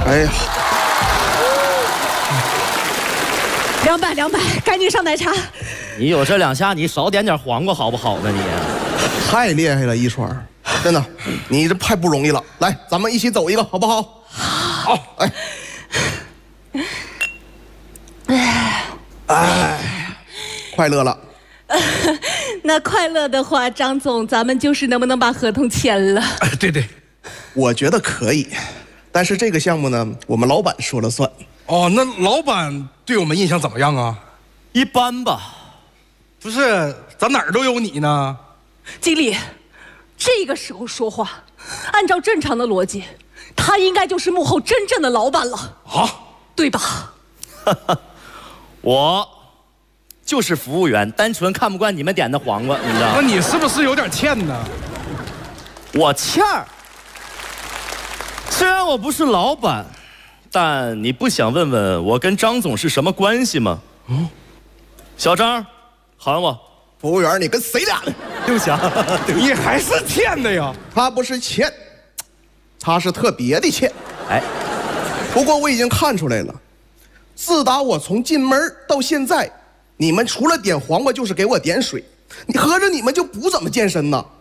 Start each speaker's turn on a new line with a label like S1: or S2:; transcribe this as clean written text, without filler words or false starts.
S1: 哎呀
S2: ，200，赶紧上奶茶。
S3: 你有这2下，你少点点黄瓜好不好呢？你
S1: 太厉害了，一川，真的，你这太不容易了。来，咱们一起走一个，好不好？好，快乐了。
S2: 那快乐的话，张总，咱们就是能不能把合同签了？
S4: 对，
S1: 我觉得可以，但是这个项目呢，我们老板说了算。
S4: 哦，那老板对我们印象怎么样啊？
S3: 一般吧。
S4: 不是，咱哪儿都有你呢。
S2: 经理，这个时候说话，按照正常的逻辑，他应该就是幕后真正的老板了
S4: 啊，
S2: 对吧？
S3: 我就是服务员，单纯看不惯你们点的黄瓜，你知道吗？
S4: 那你是不是有点欠呢？
S3: 我欠儿。虽然我不是老板，但你不想问问我跟张总是什么关系吗？小张，喊我。
S1: 服务员，你跟谁俩呢？
S3: 对不起啊，
S4: 你还是欠的呀。
S1: 他不是欠，他是特别的欠。
S3: 哎，
S1: 不过我已经看出来了，自打我从进门到现在，你们除了点黄瓜就是给我点水，你合着你们就不怎么健身呢？